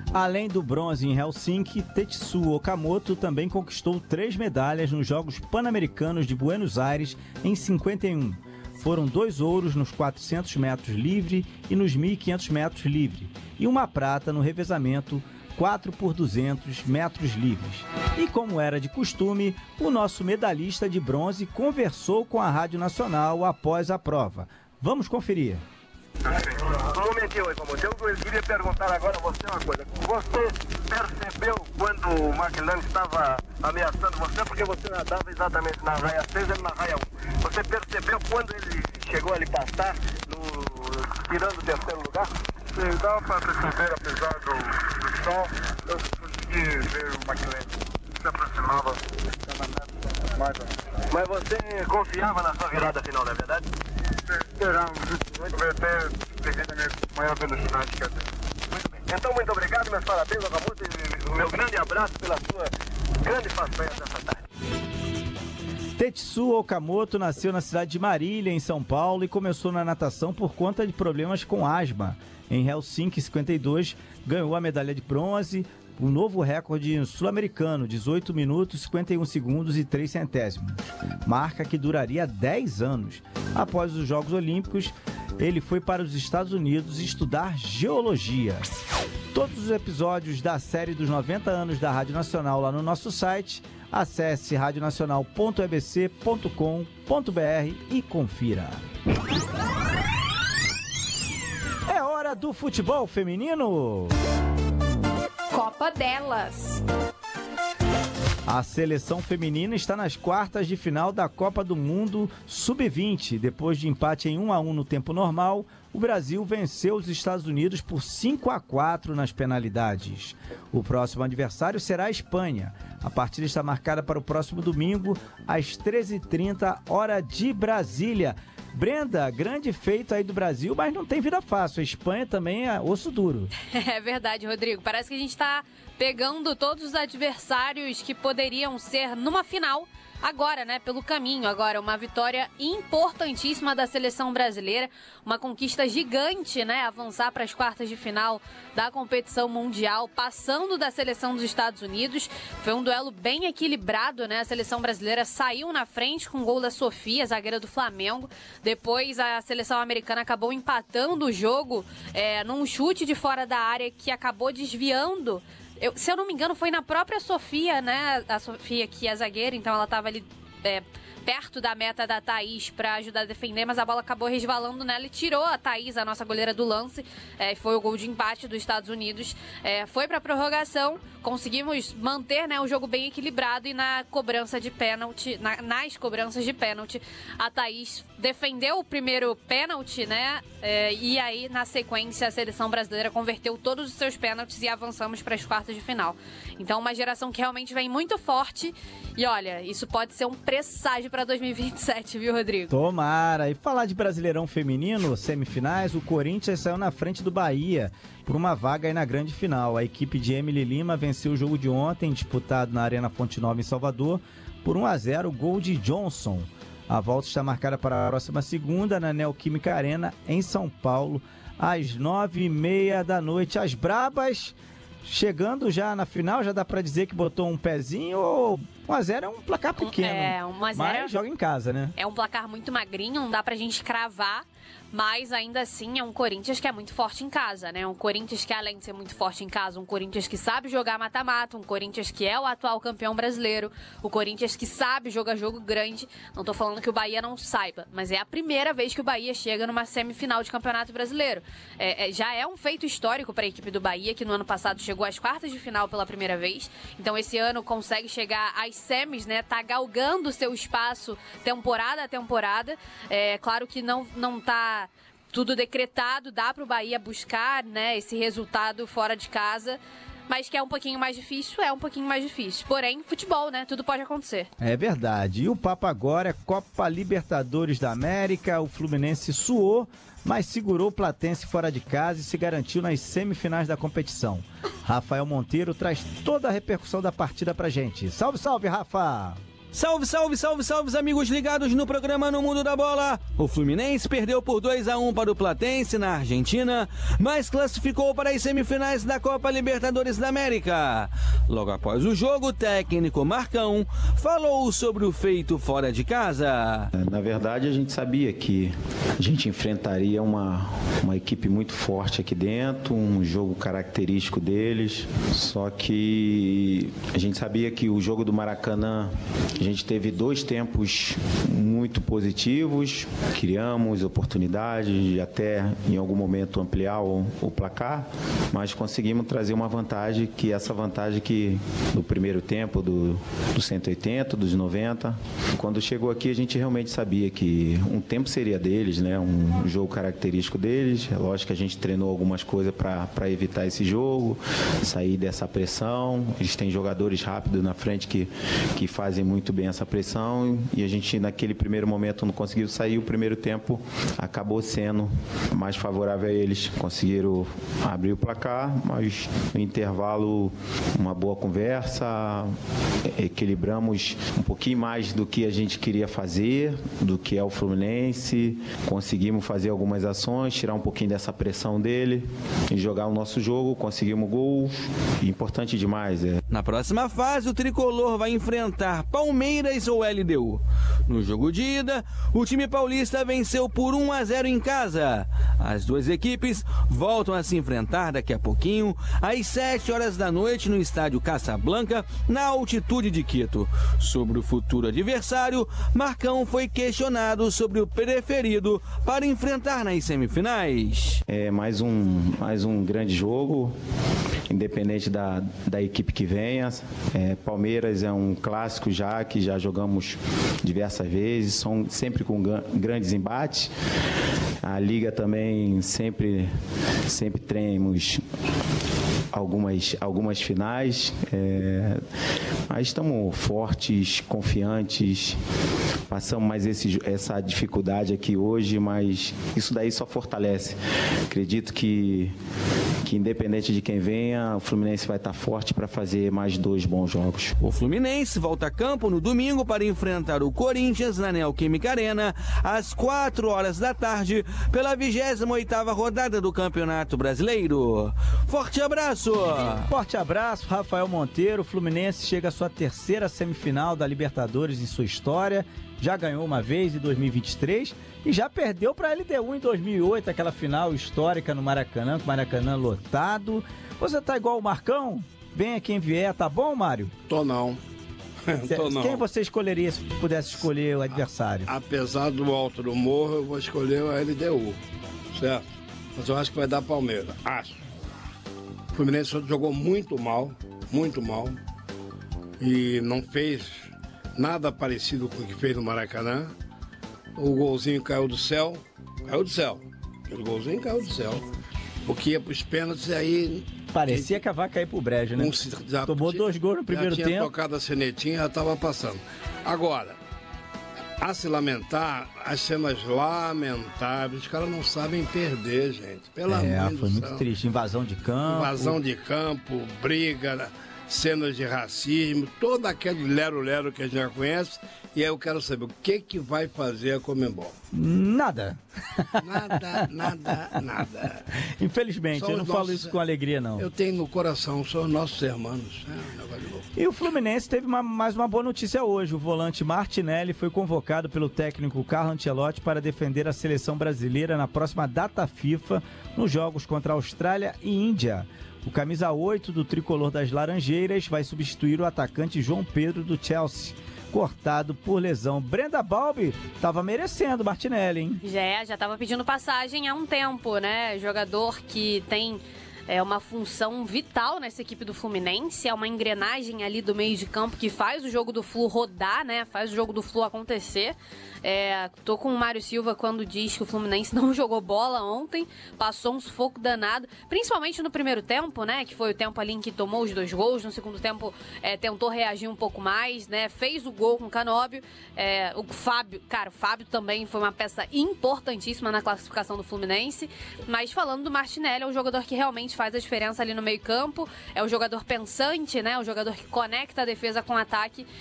Além do bronze em Helsinki, Tetsuo Okamoto também conquistou 3 medalhas nos Jogos Pan-Americanos de Buenos Aires em 51. Foram 2 ouros nos 400 metros livre e nos 1.500 metros livre, e uma prata no revezamento 4 por 200 metros livres. E como era de costume, o nosso medalhista de bronze conversou com a Rádio Nacional após a prova. Vamos conferir. Um momentinho aí, Okamoto. Eu queria perguntar agora a você uma coisa. Você percebeu quando o McLaren estava ameaçando você, porque você nadava exatamente na raia 6 e na raia 1. Você percebeu quando ele chegou a lhe passar, tirando o terceiro lugar? Sim, dava para perceber, apesar do sol, eu consegui ver o McLaren se aproximava cada metro mais. Mas você confiava na sua virada final, não é verdade? Esperamos, muito bem, até peguei a minha maior velocidade que até. Muito bem. Então, muito obrigado, meus parabéns, Okamoto, e o meu grande abraço pela sua grande façanha dessa tarde. Tetsuo Okamoto nasceu na cidade de Marília, em São Paulo, e começou na natação por conta de problemas com asma. Em Helsinki, 52, ganhou a medalha de bronze, um novo recorde sul-americano, 18 minutos, 51 segundos e 3 centésimos, marca que duraria 10 anos. Após os Jogos Olímpicos, ele foi para os Estados Unidos estudar geologia. Todos os episódios da série dos 90 anos da Rádio Nacional lá no nosso site. Acesse radionacional.ebc.com.br e confira. É hora do futebol feminino. Copa delas. A seleção feminina está nas quartas de final da Copa do Mundo Sub-20. Depois de empate em 1-1 no tempo normal, o Brasil venceu os Estados Unidos por 5-4 nas penalidades. O próximo adversário será a Espanha. A partida está marcada para o próximo domingo, às 13h30, hora de Brasília. Brenda, grande feito aí do Brasil, mas não tem vida fácil. A Espanha também é osso duro. É verdade, Rodrigo. Parece que a gente está pegando todos os adversários que poderiam ser numa final agora, né? Pelo caminho. Agora, uma vitória importantíssima da seleção brasileira. Uma conquista gigante, né? Avançar para as quartas de final da competição mundial, passando da seleção dos Estados Unidos. Foi um duelo bem equilibrado, né? A seleção brasileira saiu na frente com o gol da Sofia, zagueira do Flamengo. Depois a seleção americana acabou empatando o jogo num chute de fora da área que acabou desviando. Se eu não me engano, foi na própria Sofia, né? A Sofia, que é zagueira, então ela estava ali perto da meta da Thaís para ajudar a defender, mas a bola acabou resvalando nela e tirou a Thaís, a nossa goleira, do lance. Foi o gol de empate dos Estados Unidos. Foi para a prorrogação, conseguimos manter, né, o jogo bem equilibrado, e na cobrança de pênalti, nas cobranças de pênalti, a Thaís defendeu o primeiro pênalti, né? E aí, na sequência, a seleção brasileira converteu todos os seus pênaltis e avançamos para as quartas de final. Então, uma geração que realmente vem muito forte. E olha, isso pode ser um presságio para 2027, viu, Rodrigo? Tomara! E falar de Brasileirão feminino, semifinais, o Corinthians saiu na frente do Bahia por uma vaga aí na grande final. A equipe de Emily Lima venceu o jogo de ontem, disputado na Arena Fonte Nova, em Salvador, por 1-0, gol de Johnson. A volta está marcada para a próxima segunda, na Neoquímica Arena, em São Paulo, às 9h30 da noite. As brabas chegando já na final, já dá pra dizer que botou um pezinho, ou 1-0 é um placar pequeno. 1-0 mas joga em casa, né? É um placar muito magrinho, não dá pra gente cravar, mas ainda assim é um Corinthians que é muito forte em casa, né? Um Corinthians que, além de ser muito forte em casa, um Corinthians que sabe jogar mata-mata, um Corinthians que é o atual campeão brasileiro, o Corinthians que sabe jogar jogo grande. Não tô falando que o Bahia não saiba, mas é a primeira vez que o Bahia chega numa semifinal de Campeonato Brasileiro. Já é um feito histórico para a equipe do Bahia, que no ano passado chegou às quartas de final pela primeira vez. Então esse ano consegue chegar às semis, né? Tá galgando seu espaço temporada a temporada. Claro que não tá tudo decretado, dá pro Bahia buscar, né, esse resultado fora de casa, mas que é um pouquinho mais difícil, Porém, futebol, né, tudo pode acontecer. É verdade. E o papo agora é Copa Libertadores da América. O Fluminense suou, mas segurou o Platense fora de casa e se garantiu nas semifinais da competição. Rafael Monteiro traz toda a repercussão da partida pra gente. Salve, salve, Rafa! Salve, salve, salve, salve, amigos ligados no programa No Mundo da Bola. O Fluminense perdeu por 2-1 para o Platense na Argentina, mas classificou para as semifinais da Copa Libertadores da América. Logo após o jogo, o técnico Marcão falou sobre o feito fora de casa. Na verdade, a gente sabia que a gente enfrentaria uma equipe muito forte aqui dentro, um jogo característico deles, só que a gente sabia que o jogo do Maracanã, a gente teve 2 tempos muito positivos, criamos oportunidades de até em algum momento ampliar o placar, mas conseguimos trazer uma vantagem, que essa vantagem que do primeiro tempo, do 180, dos 90, quando chegou aqui a gente realmente sabia que um tempo seria deles, né? Um jogo característico deles. É lógico que a gente treinou algumas coisas para evitar esse jogo, sair dessa pressão. Eles têm jogadores rápidos na frente que fazem muito bem essa pressão, e a gente naquele primeiro momento não conseguiu sair. O primeiro tempo acabou sendo mais favorável a eles, conseguiram abrir o placar, mas no intervalo uma boa conversa, equilibramos um pouquinho mais do que a gente queria fazer, do que é o Fluminense, conseguimos fazer algumas ações, tirar um pouquinho dessa pressão dele e jogar o nosso jogo, conseguimos gols, importante demais. Na próxima fase, o tricolor vai enfrentar Palmeiras ou LDU. No jogo de ida, o time paulista venceu por 1-0 em casa. As duas equipes voltam a se enfrentar daqui a pouquinho, às 7 horas da noite, no estádio Casablanca, na altitude de Quito. Sobre o futuro adversário, Marcão foi questionado sobre o preferido para enfrentar nas semifinais. É mais um grande jogo, independente da equipe que venha. Palmeiras é um clássico que já jogamos diversas vezes, são sempre com grandes embates. A Liga também sempre temos algumas finais, mas estamos fortes, confiantes, passamos mais essa dificuldade aqui hoje, mas isso daí só fortalece. Acredito que independente de quem venha, o Fluminense vai estar forte para fazer mais 2 bons jogos. O Fluminense volta a campo no domingo para enfrentar o Corinthians na Neoquímica Arena às 4 horas da tarde pela 28ª rodada do Campeonato Brasileiro. Forte abraço! Forte abraço, Rafael Monteiro. O Fluminense chega à sua 3ª semifinal da Libertadores em sua história. Já ganhou uma vez em 2023 e já perdeu para a LDU em 2008, aquela final histórica no Maracanã, com o Maracanã lotado. Você tá igual o Marcão? Venha quem vier, tá bom, Mário? Tô não. Quem você escolheria se pudesse escolher o adversário? Apesar do alto do morro, eu vou escolher a LDU, certo? Mas eu acho que vai dar Palmeiras, acho. O Fluminense jogou muito mal, e não fez nada parecido com o que fez no Maracanã. O golzinho caiu do céu. Aquele golzinho caiu do céu. Porque ia para os pênaltis e aí... Parecia que a vaca ia pro brejo, né? Tomou 2 gols no primeiro tempo. Já tinha tocado a cenetinha, já estava passando. Agora, a se lamentar, as cenas lamentáveis, os caras não sabem perder, gente. Pelo amor de Deus. Foi muito triste. Invasão de campo. Briga, cenas de racismo, todo aquele lero-lero que a gente já conhece. E aí eu quero saber, o que vai fazer a Conmebol? Nada. Nada. Infelizmente, eu não falo isso com alegria, não. Eu tenho no coração, são os nossos irmãos. E o Fluminense teve mais uma boa notícia hoje. O volante Martinelli foi convocado pelo técnico Carlo Ancelotti para defender a seleção brasileira na próxima data FIFA, nos jogos contra a Austrália e Índia. O camisa 8 do tricolor das Laranjeiras vai substituir o atacante João Pedro do Chelsea, cortado por lesão. Brenda Balbi estava merecendo Martinelli, hein? Já estava pedindo passagem há um tempo, né? Jogador que tem uma função vital nessa equipe do Fluminense, é uma engrenagem ali do meio de campo que faz o jogo do Flu rodar, né? Faz o jogo do Flu acontecer. Tô com o Mário Silva quando diz que o Fluminense não jogou bola ontem, passou um sufoco danado, principalmente no primeiro tempo, né? Que foi o tempo ali em que tomou os 2 gols. No segundo tempo tentou reagir um pouco mais, né? Fez o gol com o Canóbio. O Fábio também foi uma peça importantíssima na classificação do Fluminense. Mas falando do Martinelli, é um jogador que realmente faz a diferença ali no meio campo, é o jogador pensante, né? O jogador que conecta a defesa com o ataque,